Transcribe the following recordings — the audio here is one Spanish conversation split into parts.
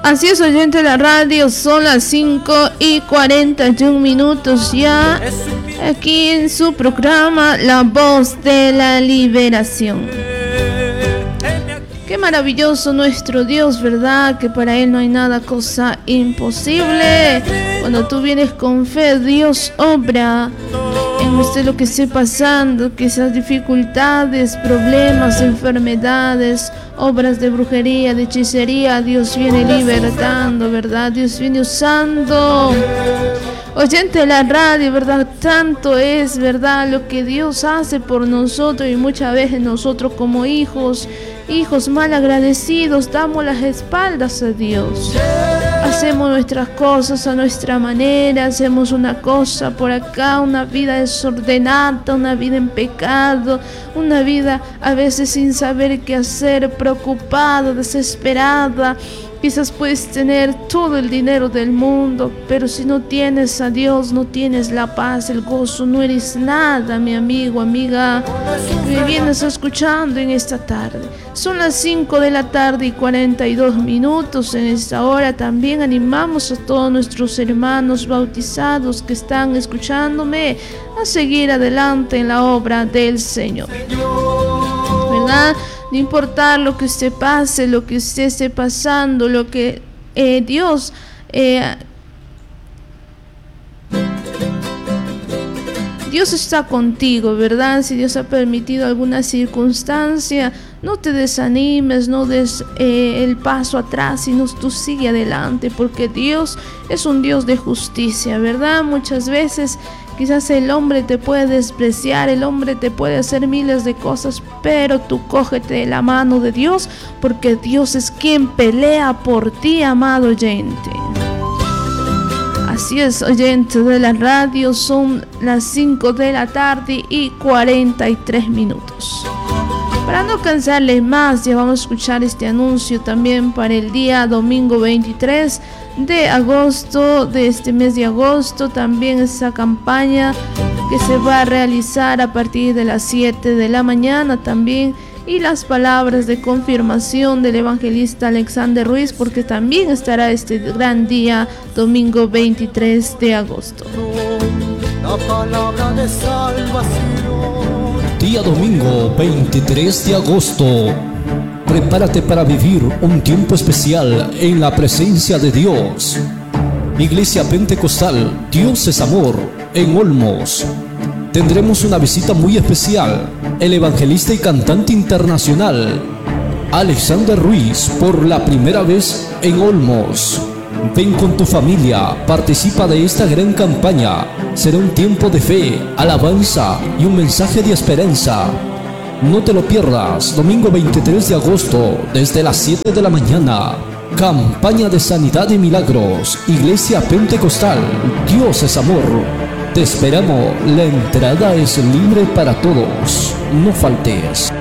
Así es, oyente de la radio, son las 5:41 ya, aquí en su programa La Voz de la Liberación. Qué maravilloso nuestro Dios, ¿verdad? Que para Él no hay nada cosa imposible. Cuando tú vienes con fe, Dios obra en usted lo que esté pasando, que esas dificultades, problemas, enfermedades, obras de brujería, de hechicería, Dios viene libertando, ¿verdad? Dios viene usando. Oyente de la radio, ¿verdad? Tanto es, ¿verdad? Lo que Dios hace por nosotros, y muchas veces nosotros como hijos mal agradecidos, damos las espaldas a Dios. Hacemos nuestras cosas a nuestra manera, hacemos una cosa por acá, una vida desordenada, una vida en pecado, una vida a veces sin saber qué hacer, preocupada, desesperada. Quizás puedes tener todo el dinero del mundo, pero si no tienes a Dios, no tienes la paz, el gozo, no eres nada, mi amigo, amiga, que me vienes escuchando en esta tarde. Son las 5:42 en esta hora. También animamos a todos nuestros hermanos bautizados que están escuchándome a seguir adelante en la obra del Señor, ¿verdad? No importar lo que usted pase, lo que usted esté pasando, lo que Dios está contigo, ¿verdad? Si Dios ha permitido alguna circunstancia, no te desanimes, no des el paso atrás, sino tú sigue adelante, porque Dios es un Dios de justicia, ¿verdad? Muchas veces quizás el hombre te puede despreciar, el hombre te puede hacer miles de cosas, pero tú cógete de la mano de Dios, porque Dios es quien pelea por ti, amado oyente. Así es, oyente de la radio, son las 5:43. Para no cansarles más, ya vamos a escuchar este anuncio también para el día domingo 23 de agosto, de este mes de agosto. También esa campaña que se va a realizar a partir de las 7 de la mañana también, y las palabras de confirmación del evangelista Alexander Ruiz, porque también estará este gran día domingo 23 de agosto. La palabra de salvación. Día domingo 23 de agosto. Prepárate para vivir un tiempo especial en la presencia de Dios. Iglesia Pentecostal Dios es Amor en Olmos. Tendremos una visita muy especial. El evangelista y cantante internacional Alexander Ruiz, por la primera vez en Olmos. Ven con tu familia, participa de esta gran campaña. Será un tiempo de fe, alabanza y un mensaje de esperanza. No te lo pierdas, domingo 23 de agosto, desde las 7 de la mañana. Campaña de sanidad y milagros. Iglesia Pentecostal Dios es Amor. Te esperamos, la entrada es libre para todos. No faltes.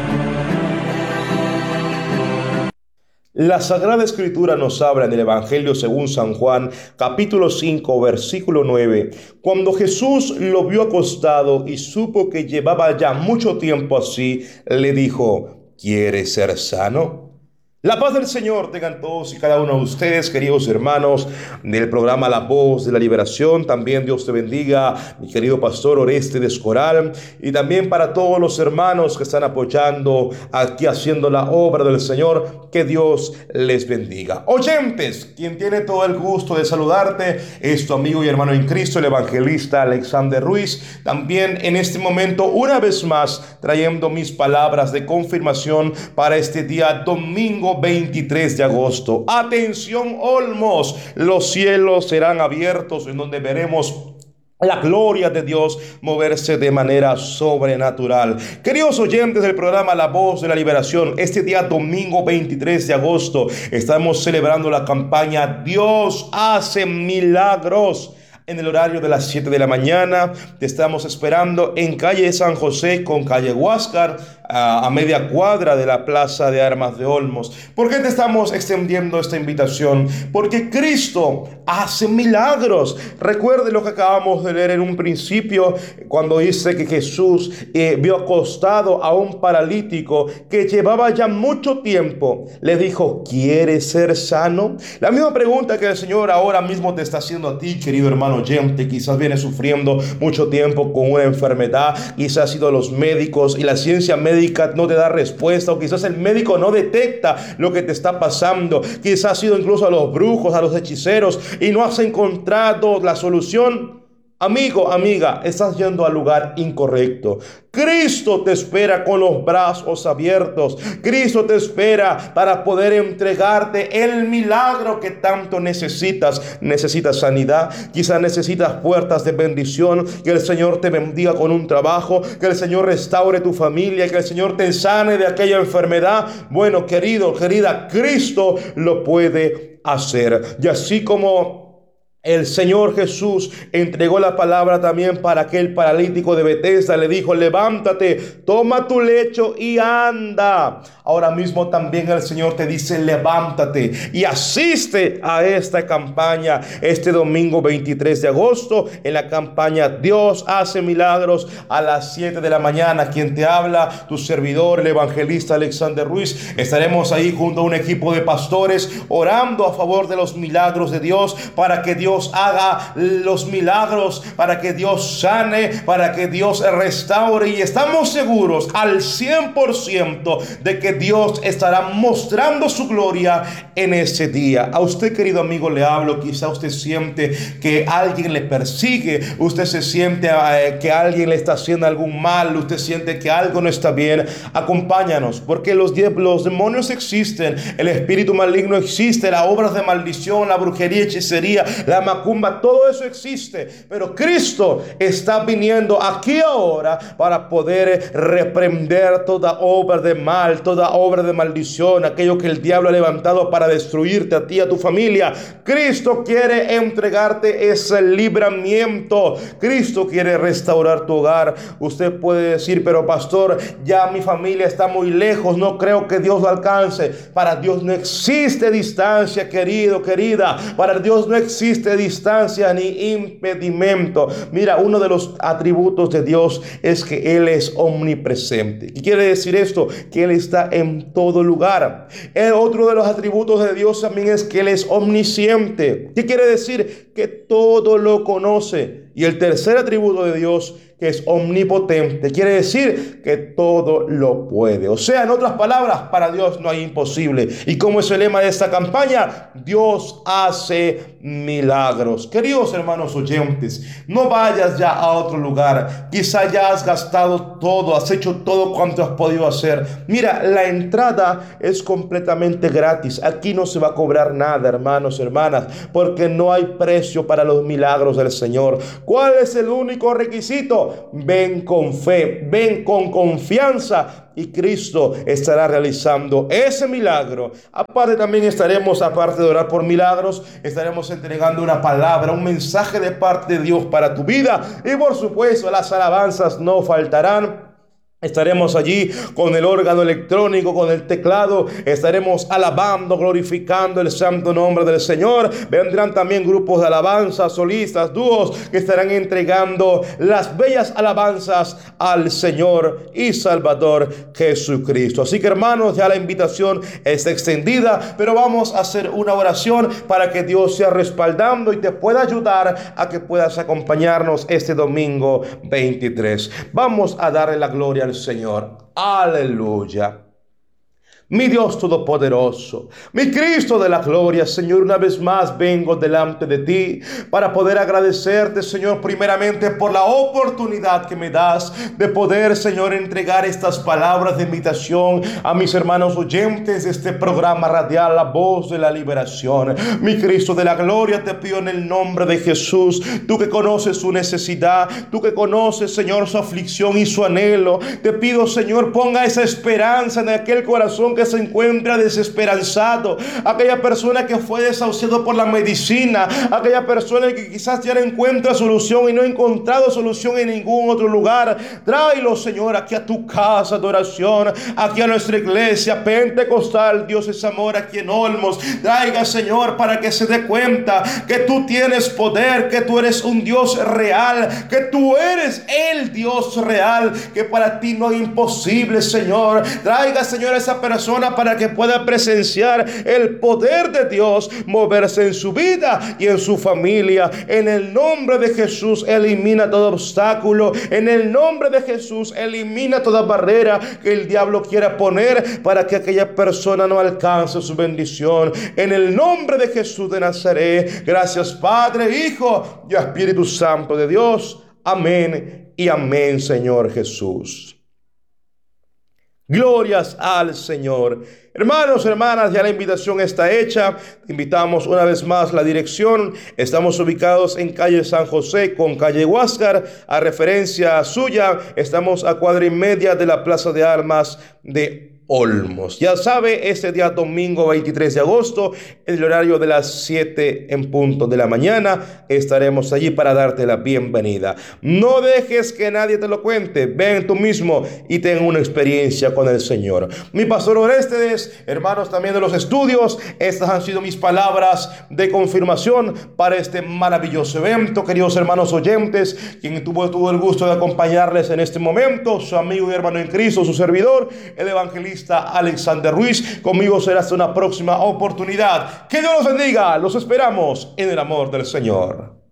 La Sagrada Escritura nos habla en el Evangelio según San Juan, capítulo 5, versículo 9. Cuando Jesús lo vio acostado y supo que llevaba ya mucho tiempo así, le dijo: ¿quieres ser sano? La paz del Señor tengan todos y cada uno de ustedes, queridos hermanos del programa La Voz de la Liberación. También Dios te bendiga, mi querido pastor Oreste de Escoral, y también para todos los hermanos que están apoyando aquí haciendo la obra del Señor, que Dios les bendiga. Oyentes, quien tiene todo el gusto de saludarte es tu amigo y hermano en Cristo, el evangelista Alexander Ruiz. También en este momento, una vez más, trayendo mis palabras de confirmación para este día domingo 23 de agosto. Atención, Olmos, los cielos serán abiertos, en donde veremos la gloria de Dios moverse de manera sobrenatural. Queridos oyentes del programa La Voz de la Liberación, este día domingo 23 de agosto estamos celebrando la campaña Dios hace milagros. En el horario de las 7 de la mañana te estamos esperando en calle San José con calle Huáscar, a media cuadra de la Plaza de Armas de Olmos. ¿Por qué te estamos extendiendo esta invitación? Porque Cristo hace milagros. Recuerde lo que acabamos de leer en un principio, cuando dice que Jesús vio acostado a un paralítico que llevaba ya mucho tiempo. Le dijo: ¿quieres ser sano? La misma pregunta que el Señor ahora mismo te está haciendo a ti, querido hermano oyente. Quizás vienes sufriendo mucho tiempo con una enfermedad, quizás ha sido los médicos y la ciencia médica no te da respuesta, o quizás el médico no detecta lo que te está pasando, quizás ha sido incluso a los brujos, a los hechiceros, y no has encontrado la solución. Amigo, amiga, estás yendo al lugar incorrecto. Cristo te espera con los brazos abiertos. Cristo te espera para poder entregarte el milagro que tanto necesitas. Necesitas sanidad, quizás necesitas puertas de bendición, que el Señor te bendiga con un trabajo, que el Señor restaure tu familia, que el Señor te sane de aquella enfermedad. Bueno, querido, querida, Cristo lo puede hacer. Y así como el Señor Jesús entregó la palabra también para aquel paralítico de Betesda, le dijo: levántate, toma tu lecho y anda. Ahora mismo también el Señor te dice: levántate y asiste a esta campaña este domingo 23 de agosto, en la campaña Dios hace milagros, a las 7 de la mañana. Quien te habla, tu servidor, el evangelista Alexander Ruiz. Estaremos ahí junto a un equipo de pastores orando a favor de los milagros de Dios, para que Dios haga los milagros, para que Dios sane, para que Dios restaure, y estamos seguros al 100% de que Dios estará mostrando su gloria en ese día. A usted, querido amigo, le hablo. Quizá usted siente que alguien le persigue, usted se siente que alguien le está haciendo algún mal, usted siente que algo no está bien. Acompáñanos, porque los demonios existen, el espíritu maligno existe, las obras de maldición, la brujería, hechicería, la macumba, todo eso existe, pero Cristo está viniendo aquí ahora para poder reprender toda obra de mal, toda obra de maldición, aquello que el diablo ha levantado para destruirte a ti y a tu familia. Cristo quiere entregarte ese libramiento. Cristo quiere restaurar tu hogar. Usted puede decir: pero pastor, ya mi familia está muy lejos, no creo que Dios lo alcance. Para Dios no existe distancia, querido, querida. Para Dios no existe distancia ni impedimento. Mira, uno de los atributos de Dios es que Él es omnipresente. ¿Qué quiere decir esto? Que Él está en todo lugar. Otro de los atributos de Dios también es que Él es omnisciente. ¿Qué quiere decir? Que todo lo conoce. Y el tercer atributo de Dios, que es omnipotente, quiere decir que todo lo puede. O sea, en otras palabras, para Dios no hay imposible. Y como es el lema de esta campaña, Dios hace milagros. Queridos hermanos oyentes, no vayas ya a otro lugar. Quizá ya has gastado todo, has hecho todo cuanto has podido hacer. Mira, la entrada es completamente gratis. Aquí no se va a cobrar nada, hermanos, hermanas, porque no hay precio para los milagros del Señor. ¿Cuál es el único requisito? Ven con fe, ven con confianza, y Cristo estará realizando ese milagro. Aparte también estaremos, aparte de orar por milagros, estaremos entregando una palabra, un mensaje de parte de Dios para tu vida. Y por supuesto, las alabanzas no faltarán. Estaremos allí con el órgano electrónico, con el teclado. Estaremos alabando, glorificando el santo nombre del Señor. Vendrán también grupos de alabanza, solistas, dúos, que estarán entregando las bellas alabanzas al Señor y Salvador Jesucristo. Así que, hermanos, ya la invitación está extendida, pero vamos a hacer una oración para que Dios sea respaldando y te pueda ayudar a que puedas acompañarnos este domingo 23. Vamos a darle la gloria al Señor. Aleluya. Mi Dios todopoderoso, mi Cristo de la gloria, Señor, una vez más vengo delante de ti para poder agradecerte, Señor, primeramente por la oportunidad que me das de poder, Señor, entregar estas palabras de invitación a mis hermanos oyentes de este programa radial, La Voz de la Liberación. Mi Cristo de la gloria, te pido en el nombre de Jesús, tú que conoces su necesidad, tú que conoces, Señor, su aflicción y su anhelo, te pido, Señor, ponga esa esperanza en aquel corazón que se encuentra desesperanzado, aquella persona que fue desahuciado por la medicina, aquella persona que quizás ya no encuentra solución y no ha encontrado solución en ningún otro lugar. Tráelo, Señor, aquí a tu casa de oración, aquí a nuestra iglesia pentecostal, Dios es amor, aquí en Olmos. Traiga, Señor, para que se dé cuenta que tú tienes poder, que tú eres un Dios real, que tú eres el Dios real, que para ti no hay imposible, Señor. Traiga, Señor, a esa persona para que pueda presenciar el poder de Dios moverse en su vida y en su familia. En el nombre de Jesús, elimina todo obstáculo. En el nombre de Jesús, elimina toda barrera que el diablo quiera poner para que aquella persona no alcance su bendición. En el nombre de Jesús de Nazaret. Gracias, Padre, Hijo y Espíritu Santo de Dios. Amén y amén, Señor Jesús. Glorias al Señor. Hermanos, hermanas, ya la invitación está hecha. Te invitamos una vez más la dirección. Estamos ubicados en calle San José con calle Huáscar. A referencia suya, estamos a cuadra y media de la Plaza de Armas de Olmos. Ya sabe, este día domingo 23 de agosto, en el horario de las 7 en punto de la mañana, estaremos allí para darte la bienvenida. No dejes que nadie te lo cuente. Ven tú mismo y ten una experiencia con el Señor. Mi pastor Orestes, hermanos también de los estudios, estas han sido mis palabras de confirmación para este maravilloso evento. Queridos hermanos oyentes, quien tuvo el gusto de acompañarles en este momento, su amigo y hermano en Cristo, su servidor, el evangelista Alexander Ruiz. Conmigo será hasta una próxima oportunidad. Que Dios los bendiga. Los esperamos en el amor del Señor.